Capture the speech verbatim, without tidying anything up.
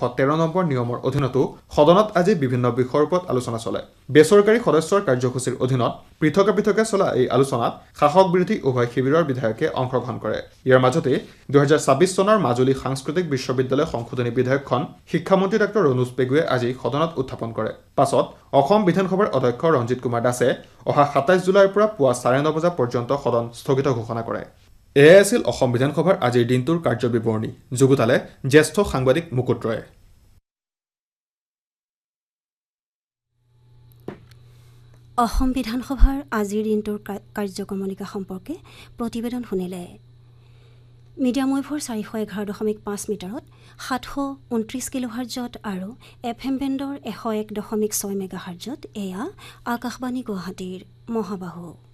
তেৰ নম্বৰ নিয়মৰ অধীনতো সদনত আজি বিভিন্ন বিষয়ৰ ওপৰত আলোচনা চলে। বেচৰকাৰী সদস্যৰ কাৰ্যসূচীৰ অধীনত পৃথকে পৃথকে চলা এই আলোচনাত শাসক বিৰোধী উভয় শিবিৰৰ বিধায়কে অংশগ্ৰহণ কৰে। ইয়াৰ মাজতে দুহেজাৰ ছাব্বিছ চনৰ মাজুলী সাংস্কৃতিক বিশ্ববিদ্যালয় সংশোধনী বিধেয়কখন শিক্ষামন্ত্ৰী ডাক্তৰ ৰণোজ পেগুৱে আজি সদনত উত্থাপন কৰে। পাছত অসম বিধানসভাৰ অধ্যক্ষ ৰঞ্জিত কুমাৰ দাসে অহা সাতাইছ জুলাইৰ পৰা পুৱা চাৰে ন বজা পৰ্যন্ত সদন স্থগিত ঘোষণা কৰে। এয়াই আছিল অসম বিধানসভাৰ আজিৰ দিনটোৰ কাৰ্যবিৱৰণী। যুগুতালে জ্যেষ্ঠ সাংবাদিক মুকুট ৰয়ে। অসম বিধানসভাৰ আজিৰ দিনটোৰ কাৰ্যক্ৰমণিকা সম্পৰ্কে প্ৰতিবেদন শুনিলে। মিডিয়াম ৱেভৰ চাৰিশ এঘাৰ দশমিক পাঁচ মিটাৰত সাতশ ঊনত্ৰিছ কিলোহাৰ্জত আৰু এফ এম বেণ্ডৰ এশ এক দশমিক ছয় মেগাহাৰ্জত এয়া আকাশবাণী গুৱাহাটীৰ মহাবাহু।